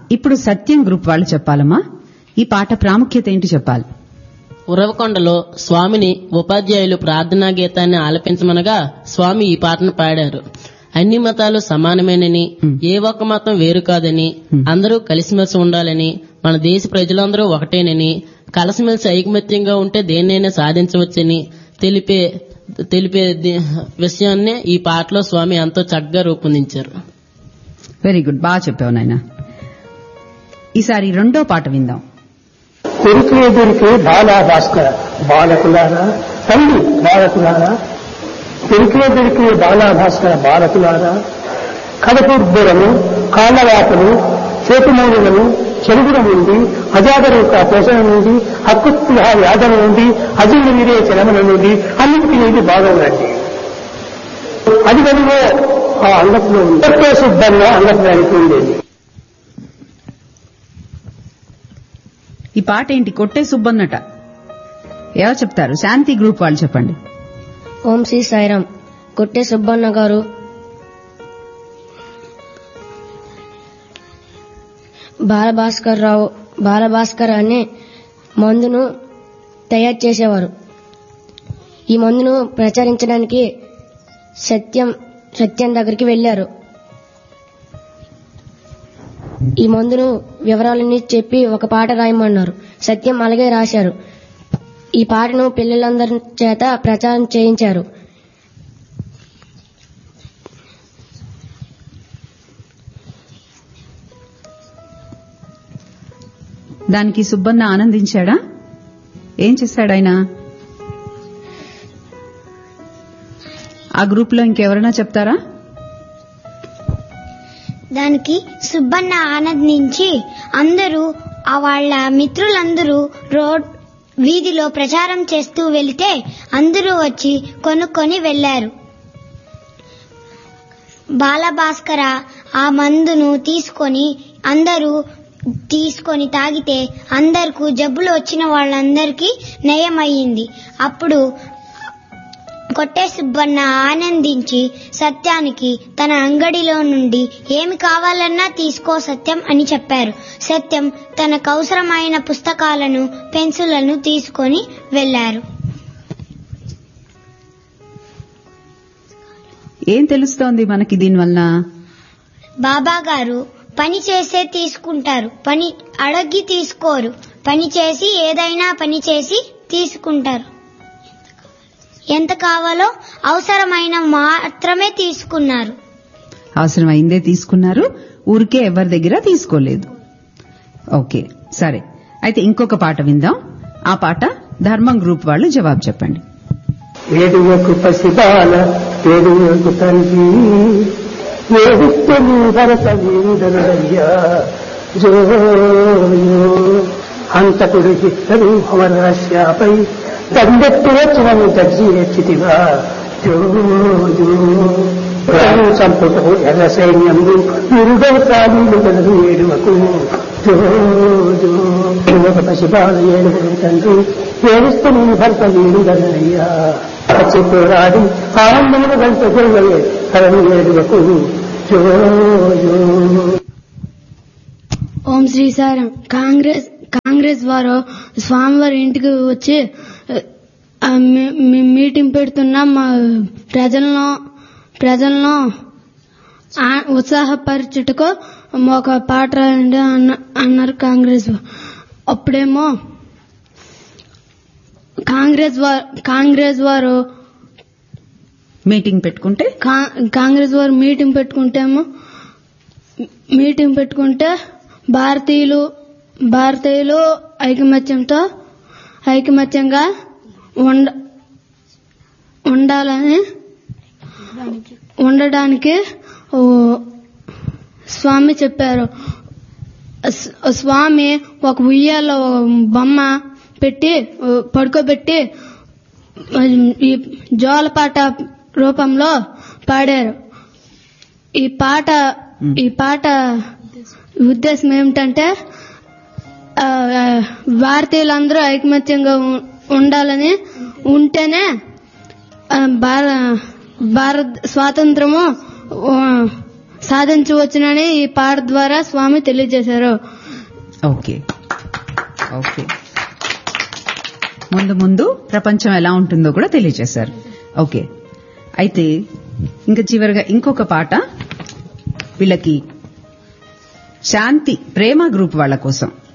ఇప్పుడు సత్యం గ్రూప్ వాళ్ళు చెప్పాలమ్మా. ఈ పాట ప్రాముఖ్యత ఏంటి చెప్పాలి. ఉరవకొండలో స్వామిని ఉపాధ్యాయులు ప్రార్థనా గీతాన్ని ఆలపించమనగా స్వామి ఈ పాటను పాడారు. అన్ని మతాలు సమానమేనని, ఏ ఒక్క మతం వేరు కాదని, అందరూ కలిసిమెలిసి ఉండాలని, మన దేశ ప్రజలందరూ ఒకటేనని, కలిసిమెలిసి ఐకమత్యంగా ఉంటే దేన్నైనా సాధించవచ్చని తెలిపే విషయాన్నే ఈ పాటలో స్వామి ఎంతో చక్కగా రూపొందించారు. వెరీ గుడ్, బాగా చెప్పావు నాయన. ఈసారి రెండో పాట విందాం. దొరికే బాలా భాస్కర బాలకులారా, తల్లి బాలకులారా, దొరికే బాలా భాస్కర బాలకులారా, కడపుర్బులను, కాళ్ళవాతలు, చేతుమూలులను, చెరుగుల నుండి, అజాగరూక పోషణ నుండి, హక్కుస్పృహ యాదన నుండి, అజీర్ణ విరేచనముల నుండి అన్నింటి నుండి బాగుందండి. అది గదిలో ఆ అంగట్లో ఉంది. శుద్ధంగా అంగత్వానికి ఉండేది. ఈ పాట ఏంటి? కొట్టే సుబ్బన్నట. ఎవరు చెప్తారు? శాంతి గ్రూప్ వాళ్ళు చెప్పండి. ఓం శ్రీ సాయిరాం. కొట్టే సుబ్బన్న గారు బాలభాస్కర్ అనే మందును తయారు చేసేవారు. ఈ మందును ప్రచారించడానికి సత్యం దగ్గరికి వెళ్లారు. ఈ మందును వివరాలన్నీ చెప్పి ఒక పాట రాయమన్నారు. సత్యం అలాగే రాశారు. ఈ పాటను పిల్లలందరి చేత ప్రచారం చేయించారు. దానికి సుబ్బన్న ఆనందించాడా? ఏం చేశాడు ఆయన? ఆ గ్రూప్ లో ఇంకెవరైనా చెప్తారా? దానికి సుబ్బన్న ఆనందించి అందరూ వాళ్ళ మిత్రులందరూ వీధిలో ప్రచారం చేస్తూ వెళితే అందరూ వచ్చి కొనుక్కొని వెళ్లారు. బాలభాస్కర ఆ మందును తీసుకొని తాగితే అందరికీ జబ్బులు వచ్చిన వాళ్ళందరికీ నయమయ్యింది. అప్పుడు కొట్టే సుబ్బన్న ఆనందించి సత్యానికి తన అంగడిలో నుండి ఏమి కావాలన్నా తీసుకో సత్యం అని చెప్పారు. సత్యం తనకు అవసరమైన పుస్తకాలను, పెన్సిళ్లను తీసుకొని వెళ్లారు. ఏం తెలుస్తోంది మనకి దీనివల్ల? బాబా గారు పని చేసే తీసుకుంటారు, పని అడగి తీసుకోరు. పని చేసి ఏదైనా పని చేసి తీసుకుంటారు. ఎంత కావాలో అవసరమైన మాత్రమే తీసుకున్నారు. అవసరమైందే తీసుకున్నారు, ఊరికే ఎవరి దగ్గర తీసుకోలేదు. ఓకే, సరే. అయితే ఇంకొక పాట విందాం. ఆ పాట ధర్మం గ్రూప్ వాళ్ళు జవాబు చెప్పండి. ఏడువకు పసిబాల ఏడువకు తల్లి ఏడుస్తని భరత వీరుడయ్యా జోయో హంతకుడు హిత్తరు అమరాశ్యాపై దండెత్తి వచ్చినను దర్జీ ఎచ్చితివా చంపుటూ ఎర్ర సైన్యము నిరుగవ ప్రాణులు గలదు ఏడువకు ఏడువకు పసిబాల ఏడుగురు తండ్రి ఏడుస్తూ నేను భర్త వీరుడనయ్యా పోరాడి ఆనందములు గంట గొల్లయే తనను ఏడువకు ఓం శ్రీ సారం. కాంగ్రెస్ వారు స్వామివారి ఇంటికి వచ్చి మీటింగ్ పెడుతున్నాం, మా ప్రజలను ఉత్సాహపరచుటకు ఒక పాట రాయండి అన్నారు కాంగ్రెస్. అప్పుడేమో కాంగ్రెస్ వారు మీటింగ్ పెట్టుకుంటే భారతీయులు ఐకమత్యంగా ఉండడానికి స్వామి చెప్పారు. స్వామి ఒక ఉయ్యాలో బొమ్మ పెట్టి పడుకోబెట్టి ఈ జోలపాట రూపంలో పాడారు. ఈ పాట ఉద్దేశం ఏమిటంటే భారతీయులందరూ ఐకమత్యంగా ఉండాలని, ఉంటేనే భారత స్వాతంత్రము సాధించవచ్చునని ఈ పాట ద్వారా స్వామి తెలియజేశారు. ఓకే ఓకే, ముందు ముందు ప్రపంచం ఎలా ఉంటుందో కూడా తెలియజేశారు. ఓకే, అయితే ఇంకా చివరిగా ఇంకొక పాట వీళ్ళకి శాంతి ప్రేమ గ్రూప్ వాళ్ళ కోసం